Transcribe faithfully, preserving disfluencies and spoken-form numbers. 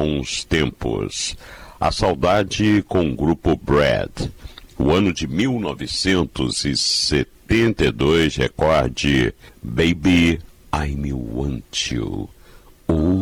Bons Tempos. A Saudade com o grupo Brad. O ano de mil novecentos e setenta e dois, recorde Baby, I Me Want You.